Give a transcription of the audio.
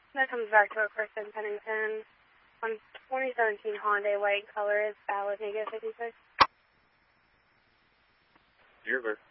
That comes back to a person Pennington on 2017 Hyundai white color is valid, negative 56. You're